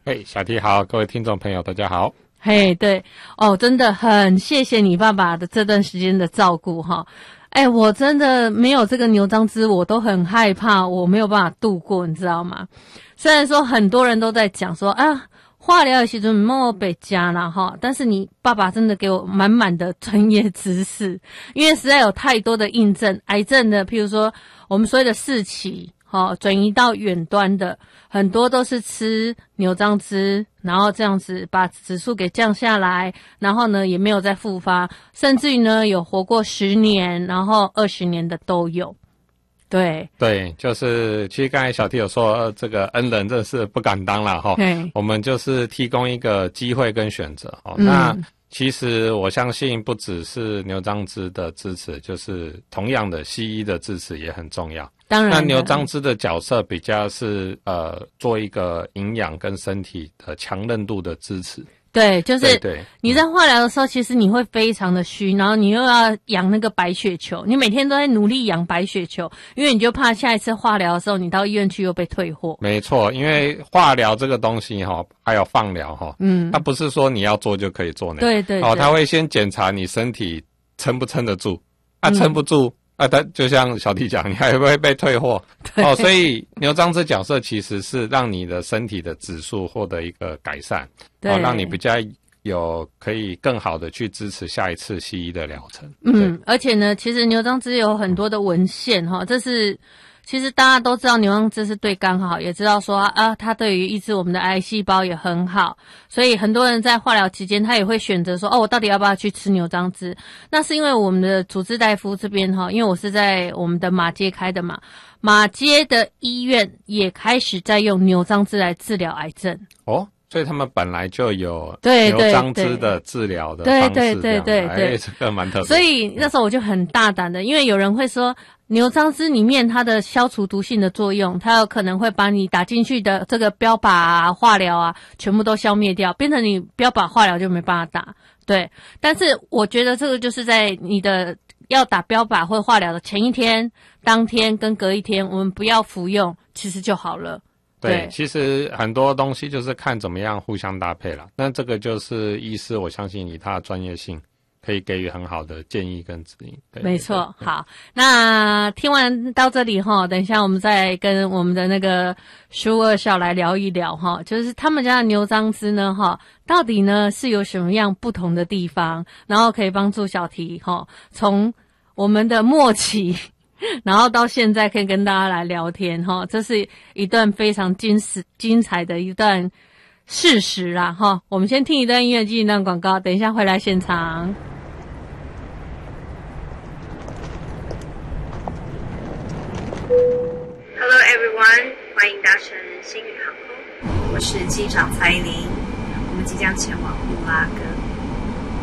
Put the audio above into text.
嘿，小T好，各位听众朋友大家好。 嘿，对哦，真的很谢谢你爸爸的这段时间的照顾哈。我真的没有这个牛樟芝，我都很害怕，我没有办法度过，你知道吗？虽然说很多人都在讲说啊，化疗的时阵莫被加啦哈，但是你爸爸真的给我满满的专业知识，因为实在有太多的印证，癌症的，譬如说我们所谓的4期，转移到远端的，很多都是吃牛樟芝，然后这样子把指数给降下来，然后呢也没有再复发，甚至于呢有活过10年，然后20年的都有。对， 就是其实刚才小T有说，这个恩人真是不敢当啦齁。我们就是提供一个机会跟选择齁。那其实我相信不只是牛樟芝的支持，就是同样的西医的支持也很重要。 当然， 那牛樟芝的角色比较是做一个营养跟身体的强韧度的支持。 对，就是你在化疗的时候，其实你会非常的虚，然后你又要养那个白血球，你每天都在努力养白血球，因为你就怕下一次化疗的时候，你到医院去又被退货。没错，因为化疗这个东西还有放疗它不是说你要做就可以做那个。 对， 它会先检查你身体撑不撑得住，撑不住。它就像小T讲，你还会不会被退货？所以牛樟芝角色其实是让你的身体的指数获得一个改善，让你比较可以更好的去支持下一次西医的疗程。 而且呢，其实牛樟芝有很多的文献这是其实大家都知道牛樟芝是对肝好，也知道说它对于抑制我们的癌细胞也很好，所以很多人在化疗期间他也会选择说我到底要不要去吃牛樟芝。那是因为我们的主治大夫这边因为我是在我们的马街开的嘛，马街的医院也开始在用牛樟芝来治疗癌症。 所以他们本来就有牛樟芝的治疗的方式，对，这个蛮特别。 所以那时候我就很大胆的，因为有人会说牛樟芝里面它的消除毒性的作用，它有可能会把你打进去的这个标靶化疗全部都消灭掉，变成你标靶化疗就没办法打。对，但是我觉得这个就是在你的要打标靶或化疗的前一天、当天跟隔一天，我们不要服用，其实就好了。 对，其实很多东西就是看怎么样互相搭配啦。那这个就是医师，我相信以他的专业性，可以给予很好的建议跟指引。 没错。好，那听完到这里等一下我们再跟我们的那个苏二少来聊一聊就是他们家的牛樟芝呢到底呢是有什么样不同的地方，然后可以帮助小T从我们的末期然后到现在可以跟大家来聊天这是一段非常精彩的一段事实啦我们先听一段音乐，进一段广告，等一下回来现场。 Hello everyone， 欢迎搭乘星宇航空，我是机长蔡依林，我们即将前往布拉格。